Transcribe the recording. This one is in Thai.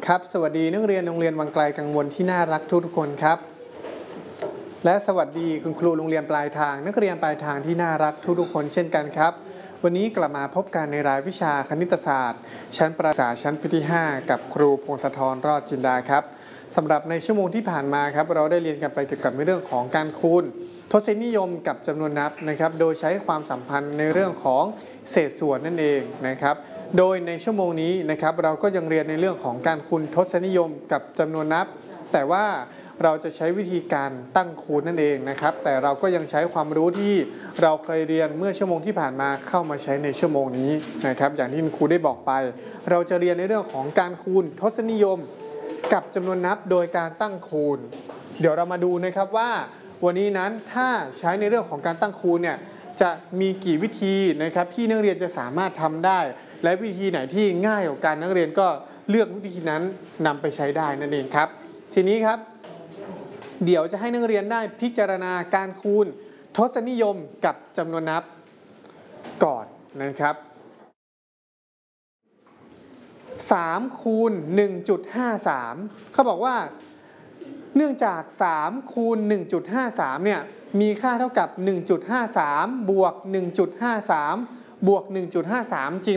ครับสวัสดีนักเรียนโรงเรียนวังไกลกังวลที่น่ารักทุกคนครับและสวัสดีคุณครูโรงเรียนปลายทางนักเรียนปลายทางที่น่ารักทุกคนเช่นกันครับวันนี้กลับมาพบกันในรายวิชาคณิตศาสตร์ชั้นประถมศึกษาชั้นปีที่ 5กับครูพงศธรรอดจินดาครับสำหรับในชั่วโมงที่ผ่านมาครับเราได้เรียนกันไปเกี่ยวกับในเรื่องของการคูณทศนิยมกับจำนวนนับนะครับโดยใช้ความสัมพันธ์ในเรื่องของเศษส่วนนั่นเองนะครับโดยในชั่วโมงนี้นะครับเราก็ยังเรียนในเรื่องของการคูณทศนิยมกับจำนวนนับแต่ว่าเราจะใช้วิธีการตั้งคูณนั่นเองนะครับแต่เราก็ยังใช้ความรู้ที่เราเคยเรียนเมื่อชั่วโมงที่ผ่านมาเข้ามาใช้ในชั่วโมงนี้นะครับอย่างที่คุณครูได้บอกไปเราจะเรียนในเรื่องของการคูณทศนิยมกับจำนวนนับโดยการตั้งคูณเดี๋ยวเรามาดูนะครับว่าวันนี้นั้นถ้าใช้ในเรื่องของการตั้งคูณเนี่ยจะมีกี่วิธีนะครับที่นักเรียนจะสามารถทำได้และวิธีไหนที่ง่ายกว่ากันนักเรียนก็เลือกวิธีนั้นนำไปใช้ได้นั่นเองครับทีนี้ครับเดี๋ยวจะให้นักเรียนได้พิจารณาการคูณทศนิยมกับจำนวนนับก่อนนะครับ3คูณ 1.53 เขาบอกว่าเนื่องจาก3คูณ 1.53 เนี่ยมีค่าเท่ากับ 1.53 บวก 1.53 บวก 1.53 จริง